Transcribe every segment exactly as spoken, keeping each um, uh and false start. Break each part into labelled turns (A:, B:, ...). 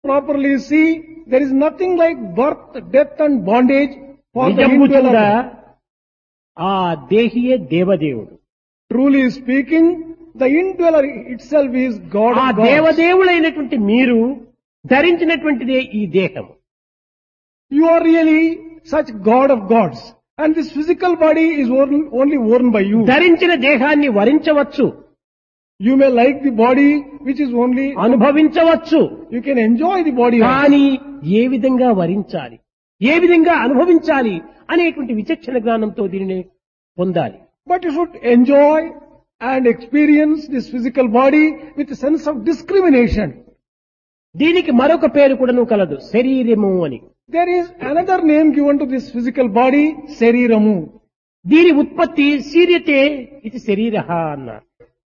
A: properly see, there is nothing like birth, death and bondage for the
B: నిజంగా
A: indweller.
B: ఆ దేహియే దేవదేవుడు.
A: Truly speaking, the indweller itself is God
B: ఆ
A: of gods.
B: దేవదేవులైనటువంటి మీరు ధరించినటువంటిదే ఈ దేహం.
A: You are really such God of gods. And this physical body is worn, only worn by you.
B: ధరించిన దేహాన్ని వరించవచ్చు,
A: You may like the body which is only,
B: అనుభవించవచ్చు.
A: you can enjoy the body. also.
B: కానీ ఏ విధంగా వరించాలి, ఏ విధంగా అనుభవించాలి అనేటువంటి విచక్షణ జ్ఞానంతో దీనిని పొందాలి.
A: But you should enjoy and experience this physical body with a sense of discrimination.
B: దీనికి మరొక పేరు కూడాను కలదు, శరీరము అని.
A: There is another name given to this physical body, Sariramu.
B: దీని ఉత్పత్తి శీర్యతే ఇది శరీరః అన్నారు.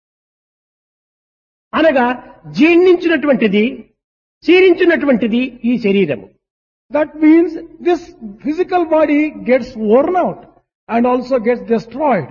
B: అనగా జీర్ణించినటువంటిది, క్షీణించినటువంటిది ఈ శరీరము.
A: That means this physical body gets worn out and also gets destroyed.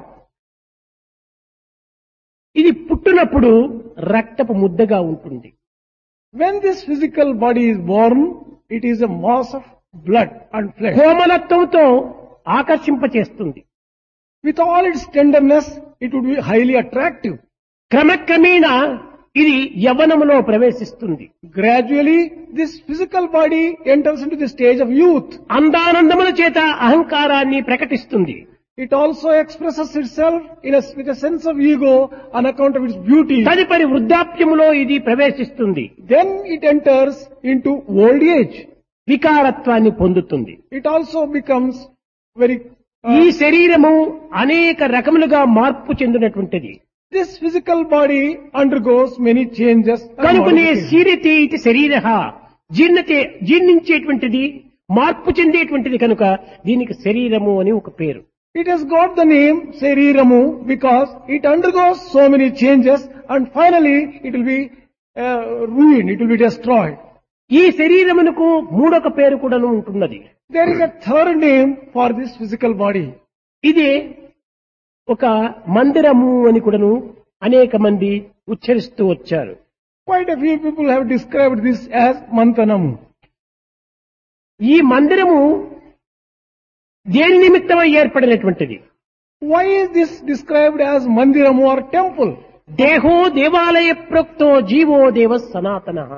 B: ఇది పుట్టినప్పుడు రక్తపు ముద్దగా ఉంటుంది.
A: When this physical body is born, it is a mass of blood and flesh.
B: కోమలత్వంతో ఆకర్షింపచేస్తుంది.
A: With all its tenderness, it would be highly attractive.
B: క్రమక్రమేణా ఇది యవ్వనములో ప్రవేశిస్తుంది.
A: Gradually, this physical body enters into the stage of youth.
B: అందానందముల చేత అహంకారాన్ని ప్రకటిస్తుంది.
A: It also expresses itself in a, with a sense of ego on account of its beauty.
B: తదుపరి వృద్ధాప్యములో ఇది ప్రవేశిస్తుంది.
A: Then it enters into old age.
B: వికారత్వాన్ని పొందుతుంది.
A: It also becomes very...
B: ఈ
A: Uh,
B: శరీరము అనేక రకములుగా మార్పు చెందినటువంటిది.
A: this physical body undergoes many changes. and
B: కనుకనే
A: modifications.
B: శీర్యతే ఇది శరీరః, జీర్ణతే జీర్ణించేటువంటిది, మార్పు చెందేటువంటిది కనుక దీనికి శరీరము అని ఒక పేరు.
A: It has got the name Sariramu because it undergoes so many changes and finally it will be uh, ruined, it will be destroyed.
B: ఈ శరీరమునకు మూడొక పేరు కూడాను ఉంటున్నది.
A: There is a third name for this physical body.
B: ఇది ఒక మందిరము అని కూడాను అనేక మంది ఉచ్చరిస్తూ వచ్చారు.
A: Quite a few people have described this as Mantanamu.
B: ఈ మందిరము దేని నిమిత్తమై ఏర్పడినటువంటిది?
A: Why is this described as Mandiramu or temple?
B: దేహో దేవాలయ ప్రోక్తో జీవో దేవ సనాతనః.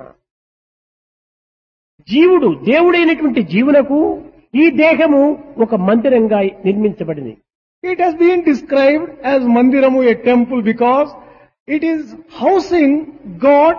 B: జీవుడు దేవుడైనటువంటి జీవునకు ఈ దేహము ఒక మందిరంగా నిర్మించబడింది.
A: It has been described as Mandiramu, a temple, because it is housing God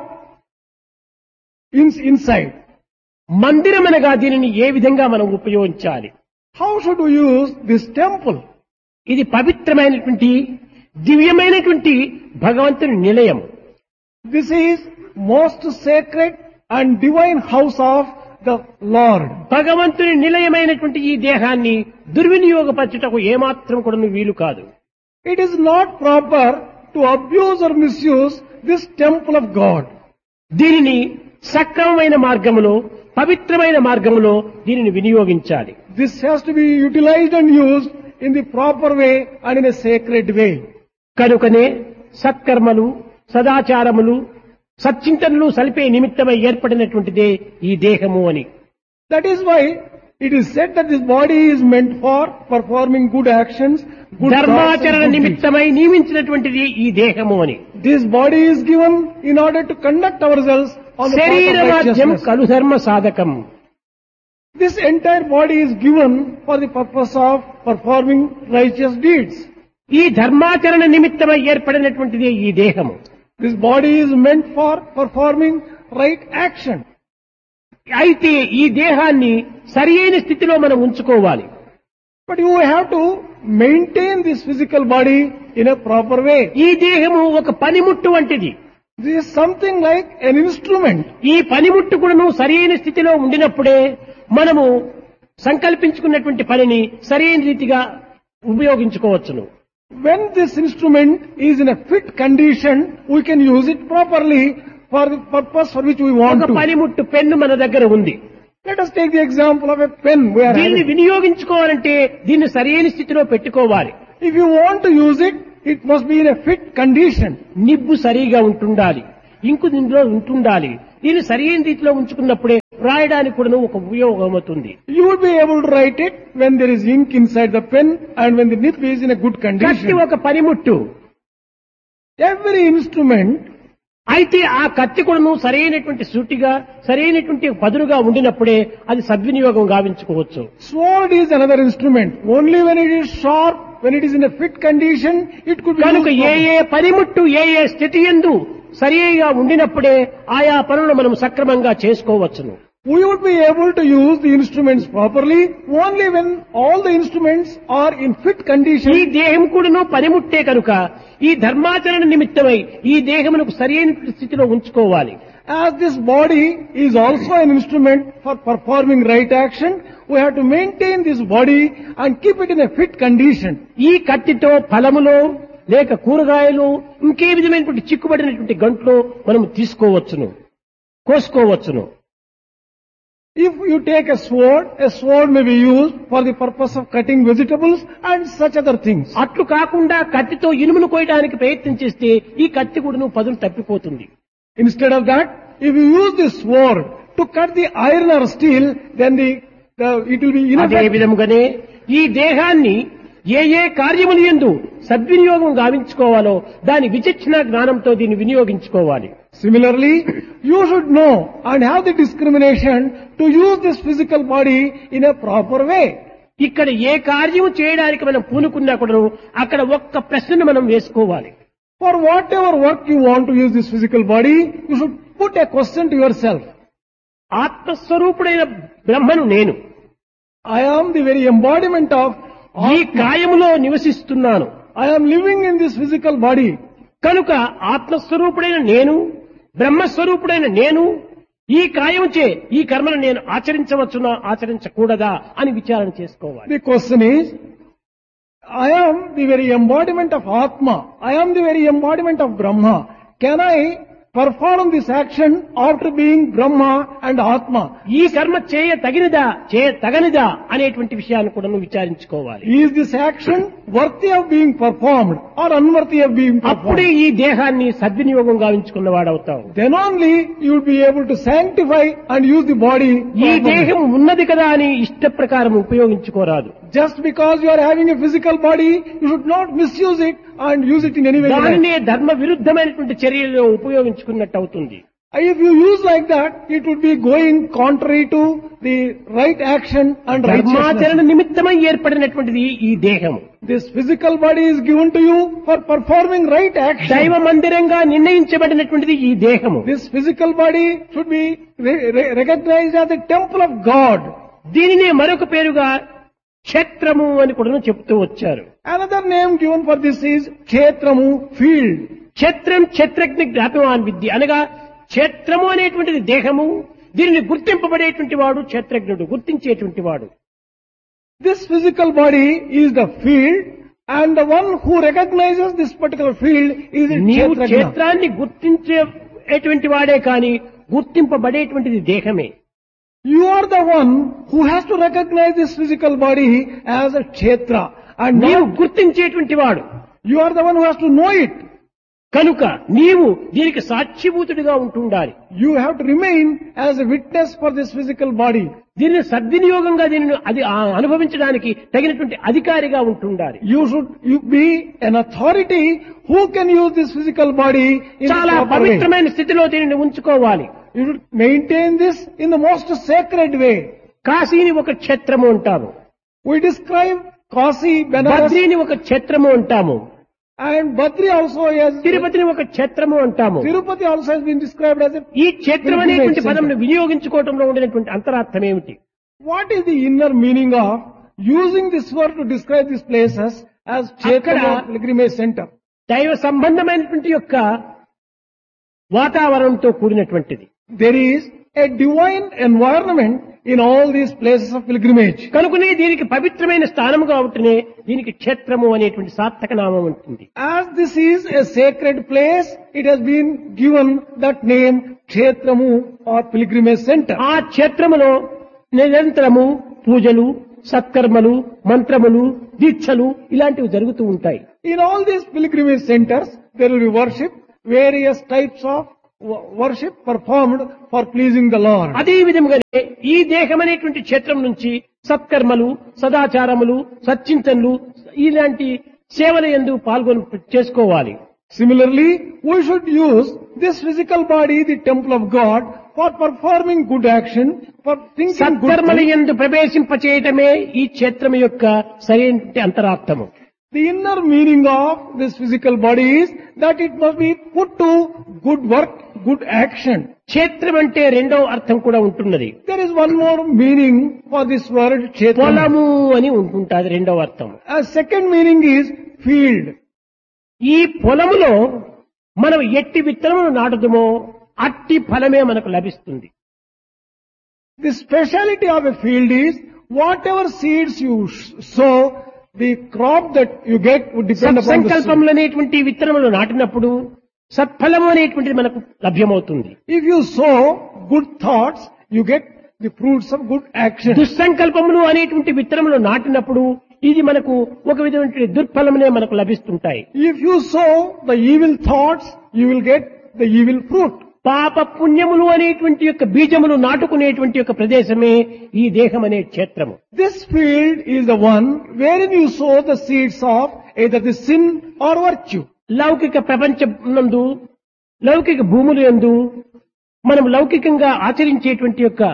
A: in, inside.
B: మందిరం అనగా దీనిని ఏ విధంగా మనం ఉపయోగించాలి?
A: How should we use this temple?
B: ఇది పవిత్రమైనటువంటి దివ్యమైనటువంటి భగవంతుని నిలయం.
A: This is most sacred and divine house of the Lord.
B: భగవంతుని నిలయమైనటువంటి ఈ దేహాన్ని దుర్వినియోగపరచుటకు ఏమాత్రం కూడా వీలు కాదు.
A: It is not proper to abuse or misuse this temple of God.
B: దీనిని సక్రమమైన మార్గములో, పవిత్రమైన మార్గములో దీనిని వినియోగించాలి.
A: This has to be utilized and used in the proper way and in a sacred way.
B: కనుకనే సత్కర్మలు, సదాచారములు, సచ్చింతనలు సలిపే నిమిత్తమై ఏర్పడినటువంటిదే ఈ దేహము అని.
A: That is why it is said that this body is meant for performing good actions, good
B: ధర్మాచరణ
A: thoughts and good deeds.
B: నిమిత్తమై నియమించినటువంటిది ఈ దేహము అని.
A: This body is given in order to conduct ourselves on the path of
B: శరీరవాద్యం
A: righteousness.
B: కలు ధర్మ సాధకం.
A: This entire body is given for the purpose of performing righteous deeds.
B: ఈ ధర్మాచరణ నిమిత్తమై ఏర్పడినటువంటిదే ఈ దేహము.
A: This body is meant for performing right action.
B: అయితే ఈ దేహాన్ని సరి అయిన స్థితిలో మనం ఉంచుకోవాలి.
A: But you have to maintain this physical body in a proper way.
B: ఈ దేహము ఒక పనిముట్టు వంటిది.
A: This is something like an instrument.
B: ఈ పనిముట్టు కూడాను సరి అయిన స్థితిలో ఉండినప్పుడే మనము సంకల్పించుకున్నటువంటి పనిని సరైన రీతిగా ఉపయోగించుకోవచ్చును.
A: When this instrument is in a fit condition, we can use it properly for the purpose for which we want
B: ఒక
A: to.
B: పనిముట్టు పెన్ను మన దగ్గర ఉంది.
A: Let us take the example of a pen. We are
B: దీన్ని
A: having.
B: వినియోగించుకోవాలంటే దీన్ని సరైన స్థితిలో పెట్టుకోవాలి.
A: If you want to use it, it must be in a fit condition.
B: Nib సరిగా ఉంటుండాలి, ఇంకు దీనిలో ఉంటుండాలి. దీన్ని సరైన రీతిలో ఉంచుకున్నప్పుడే రాయడానికి కూడా ఒక ఉపయోగం అవుతుంది.
A: You will be able to write it when there is ink inside the pen and when the nib is in a good
B: కత్తి
A: condition.
B: ఒక పనిముట్టు.
A: Every instrument,
B: అయితే ఆ కత్తి కూడాను సరైనటువంటి సూటిగా సరైనటువంటి పదునుగా ఉండినప్పుడే అది సద్వినియోగం గావించుకోవచ్చు.
A: sword is another instrument. Only when it is sharp, when it is in a fit condition, it could be
B: కనుక
A: used
B: ఏ
A: properly.
B: ఏ పనిముట్టు ఏ ఏ స్థితి యందు సరిగా ఉండినప్పుడే ఆయా పనులు మనం సక్రమంగా చేసుకోవచ్చును.
A: We would be able to use the instruments properly only when all the instruments are in fit
B: ఈ
A: condition.
B: దేహం కూడాను పనిముట్టే కనుక ఈ ధర్మాచరణ నిమిత్తమై ఈ దేహమునకు సరైన స్థితిలో ఉంచుకోవాలి.
A: As this body is also an instrument for performing right action, we have to maintain this body and keep it in a fit condition.
B: ఈ కత్తితో ఫలములో లేక కూరగాయలు ఇంకే విధమైనటువంటి చిక్కుబడినటువంటి గంటలో మనం తీసుకోవచ్చును, కోసుకోవచ్చును.
A: If you take a sword, a sword may be used for the purpose of cutting vegetables and such other things.
B: అట్లు కాకుండా కత్తితో ఇనుమును కోయడానికి ప్రయత్నం చేస్తే ఈ కత్తి కూడాను పదును తప్పిపోతుంది.
A: Instead of that, if you use this sword to cut the iron or steel, then the, the it will be
B: అదే
A: ineffective.
B: విధముగానే ఈ దేహాన్ని ఏ ఏ కార్యములు యందు సద్వినియోగం గావించుకోవాలో దాని విచక్షణ జ్ఞానంతో దీన్ని వినియోగించుకోవాలి.
A: Similarly, you should know and have the discrimination to use this physical body in a proper way.
B: ఇక్కడ ఏ కార్యము చేయడానికి మనం పూనుకున్నా కూడా అక్కడ ఒక్క ప్రశ్నను మనం వేసుకోవాలి.
A: For whatever work you want to use this physical body, you should put a question to yourself.
B: ఆత్మస్వరూపుడైన బ్రహ్మను నేను
A: I am the very embodiment of
B: ఈ
A: Atma.
B: కాయములో నివసిస్తున్నాను
A: I am living in this physical body.
B: కనుక ఆత్మస్వరూపుడైన నేను బ్రహ్మస్వరూపుడైన నేను ఈ కాయముచే ఈ కర్మను నేను ఆచరించవచ్చునా ఆచరించకూడదా అని విచారణ చేసుకోవాలి.
A: The question is, I am the very embodiment of Atma. I am the very embodiment of Brahma. Can I perform this action after being Brahma and Atma?
B: ఈ కర్మ చేయ తగినదా చేయ తగనిదా అనేటువంటి విషయాన్ని కూడా నువ్వు విచారించుకోవాలి.
A: Is this action worthy of being performed or unworthy of being
B: అప్పుడే
A: performed?
B: ఈ దేహాన్ని సద్వినియోగం గావించుకున్న వాడవుతావు.
A: Then only you will be able to sanctify and use the body
B: ఈ
A: properly.
B: దేహం ఉన్నది కదా అని ఇష్ట ప్రకారం ఉపయోగించుకోరాదు.
A: Just because you are having a physical body, you should not misuse it and use it in any way. you like.
B: దానినే ధర్మ విరుద్ధమైనటువంటి చర్యల్లో ఉపయోగించుకున్నట్టు అవుతుంది.
A: If you use like that, it would be going contrary to the right action and
B: ధర్మాచరణ
A: righteousness.
B: నిమిత్తమై ఏర్పడినటువంటిది ఈ దేహము.
A: This physical body is given to you for performing right action.
B: దైవ మందిరంగా నిర్ణయించబడినటువంటిది ఈ దేహము.
A: This physical body should be re- re- recognized as the temple of God.
B: దీనినే మరొక పేరుగా క్షేత్రము అని కూడా చెప్తూ వచ్చారు.
A: Another name given for this is Kshetramu, field.
B: క్షేత్రం క్షేత్రజ్ఞ జ్ఞాపవాన్ విద్య అనగా క్షేత్రము అనేటువంటిది దేహము, దీనిని గుర్తింపబడేటువంటి వాడు క్షేత్రజ్ఞుడు, గుర్తించేటువంటి వాడు.
A: This physical body is the field and the one who recognizes this particular field is the
B: నీవు
A: Kshetrajna.
B: క్షేత్రాన్ని గుర్తించేటువంటి వాడే కాని గుర్తింపబడేటువంటిది దేహమే.
A: You are the one who has to recognize this physical body as a Kshetra and
B: నీవు
A: not,
B: గుర్తించేటువంటి వాడు
A: you are the one who has to know it.
B: కనుక నీవు దీనికి సాక్షిభూతుడిగా ఉంటుండాలి.
A: You have to remain as a witness for this physical body.
B: దీనిని సద్వినియోగంగా దీనిని అది ఆ అనుభవించడానికి తగినటువంటి అధికారిగా ఉంటుండాలి.
A: You should you be an authority who can use this physical body in a
B: చాలా
A: proper way.
B: పవిత్రమైన స్థితిలో దీనిని ఉంచుకోవాలి.
A: You should maintain this in the most sacred way.
B: కాశీని ఒక క్షేత్రము అంటాము,
A: We describe Kasi, Benares
B: బద్రీని ఒక క్షేత్రము అంటాము,
A: and Badri also as
B: తిరుపతిని ఒక క్షేత్రము అంటాము.
A: Tirupati also has been described as a.
B: ఈ క్షేత్రం అనేటువంటి
A: Pilgrimage
B: పదంను వినియోగించుకోవడంలో ఉండినటువంటి అంతరార్థం ఏమిటి?
A: What is the inner meaning of using this word to describe these places as Kshetra
B: Akkada-
A: pilgrimage center?
B: దైవ సంబంధమైనటువంటి యొక్క వాతావరణంతో కూడినటువంటిది.
A: There is a divine environment in all these places of pilgrimage.
B: కనుకనే దీనికి పవిత్రమైన స్థానము కాబట్టినే దీనికి క్షేత్రము అనేటువంటి సార్థక నామం ఉంటుంది.
A: As this is a sacred place, it has been given that name Kshetramu or pilgrimage center.
B: ఆ క్షేత్రములో నిరంతరము పూజలు, సత్కర్మలు, మంత్రములు, దీక్షలు ఇలాంటివి జరుగుతూ ఉంటాయి.
A: In all these pilgrimage centers, there will be worship, various types of wo- worship performed for pleasing the Lord.
B: అదే విధముగానే ఈ దేహం అనేటువంటి క్షేత్రం నుంచి సత్కర్మలు, సదాచారములు, సచ్చింతనలు ఇలాంటి సేవల యందు పాల్గొని చేసుకోవాలి.
A: Similarly, we should use this physical body, the temple of God, for performing good action, for thinking good
B: సత్కర్మల
A: things.
B: యందు ప్రవేశింపచేయటమే ఈ క్షేత్రం యొక్క సరైన అంతరార్థము.
A: The inner meaning of this physical body is that it must be put to good work, good action.
B: క్షేత్రం అంటే రెండవ అర్థం కూడా ఉంటున్నది.
A: There is one more meaning for this word kshetra.
B: పొలము అని ఉంటుంటుంది రెండవ అర్థం.
A: A second meaning is field.
B: ఈ పొలములో మనం ఎట్టి విత్తనమును నాటుదమో అట్టి ఫలమే మనకు లభిస్తుంది.
A: The speciality of a field is whatever seeds you sh- sow, the crop that you get would depend upon the seed.
B: సత్సంకల్పములు అనేటువంటి విత్తనములు నాటినప్పుడు సత్ఫలము అనేటువంటిది మనకు లభ్యమవుతుంది.
A: If you sow good thoughts, you get the fruits of good action.
B: దుస్సంకల్పములు అనేటువంటి విత్తనములు నాటినప్పుడు ఇది మనకు ఒక విధమైన దుర్ఫలమునే మనకు లభిస్తుంటాయి.
A: If you sow the evil thoughts, you will get the evil fruit.
B: పాప పుణ్యములు అనేటువంటి యొక్క బీజములు నాటుకునేటువంటి యొక్క ప్రదేశమే ఈ దేహం అనే క్షేత్రము.
A: This field is the one wherein you sow the seeds of either the sin or virtue.
B: లౌకిక ప్రపంచనందు లౌకిక భూముల యందు మనం లౌకికంగా ఆచరించేటువంటి యొక్క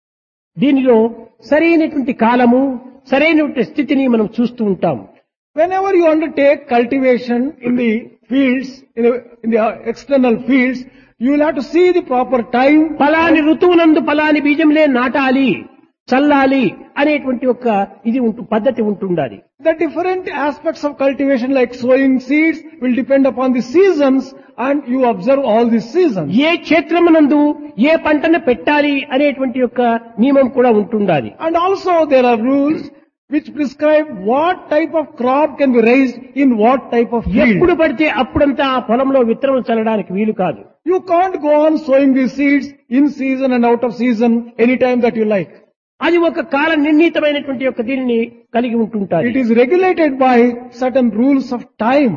B: దీనిలో సరైనటువంటి కాలము సరైనటువంటి స్థితిని మనం చూస్తూ ఉంటాం.
A: Whenever you undertake cultivation in the fields, in the, in the external fields, you will have to see the proper time.
B: ఫలాని ఋతువునందు ఫలాని బీజంలే నాటాలి, చల్లాలి అనేటువంటి ఒక ఇది ఉంటు పద్ధతి ఉంటుండాలి.
A: The different aspects of cultivation like sowing seeds will depend upon the seasons and you observe all these seasons.
B: ఏ క్షేత్రమునందు ఏ పంటను పెట్టాలి అనేటువంటి యొక్క నియమం కూడా ఉంటుండాలి.
A: And also there are rules which prescribe what type of crop can be raised in what type of
B: ఎప్పుడు
A: field.
B: పడితే అప్పుడంతా ఆ పొలంలో విత్తనం చల్లడానికి వీలు కాదు.
A: You can't go on sowing these seeds in season and out of season anytime that you like.
B: అది ఒక కాల నిర్ణీతమైనటువంటి యొక్క దీనిని కలిగి ఉంటుంటారు.
A: It is regulated by certain rules of time.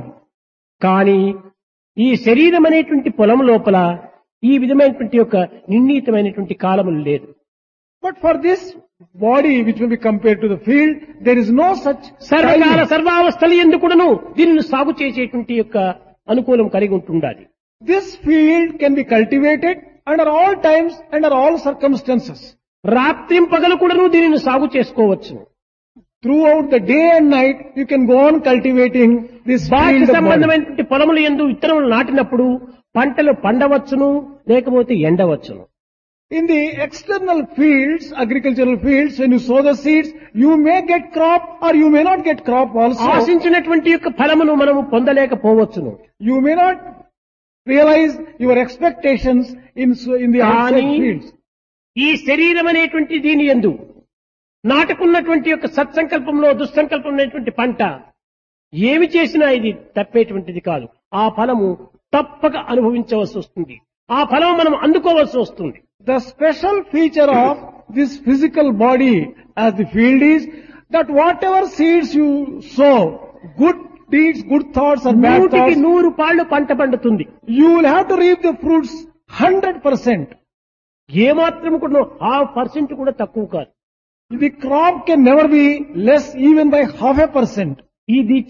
B: కానీ ఈ శరీరం అనేటువంటి పొలం లోపల ఈ విధమైనటువంటి యొక్క నిర్ణీతమైనటువంటి కాలములు లేదు.
A: But for this body which will be compared to the field, there is no such
B: సర్వకాల
A: timing.
B: సర్వావస్థలు ఎందుకును దీనిని సాగు చేసేటువంటి యొక్క అనుకూలం కలిగి ఉంటుండాలి.
A: This field can be cultivated under all times, under all circumstances.
B: రాత్రిం పగలు కూడాను దీనిని సాగు చేసుకోవచ్చు.
A: Throughout the day and night, you can go on cultivating this
B: బాహ్య
A: field of body.
B: సంబంధమైనటువంటి పొలములు యందు విత్తనములు నాటినప్పుడు పంటలు పండవచ్చును లేకపోతే ఎండవచ్చును.
A: In the external fields, agricultural fields, when you sow the seeds, you may get crop or you may not get crop also.
B: ఆశించినటువంటి యొక్క ఫలమును మనము పొందలేకపోవచ్చును.
A: You may not realize your expectations in, so- in the outside
B: కానీ
A: fields.
B: ఈ శరీరం అనేటువంటి దీని యందు నాటుకున్నటువంటి యొక్క సత్సంకల్పంలో దుస్సంకల్పం అనేటువంటి పంట ఏమి చేసినా ఇది తప్పేటువంటిది కాదు. ఆ ఫలము తప్పక అనుభవించవలసి వస్తుంది. ఆ ఫలం మనం అందుకోవాల్సి వస్తుంది.
A: The special feature of this physical body as the field is that whatever seeds you sow, good deeds, good thoughts or bad
B: నూటికి
A: thoughts,
B: నూరు పాళ్ళు పంట పండుతుంది.
A: you will have to reap the fruits one hundred percent.
B: ఏమాత్రం కూడా half percent కూడా తక్కువ కాదు.
A: The crop can never be less even by half a percent.
B: ఇది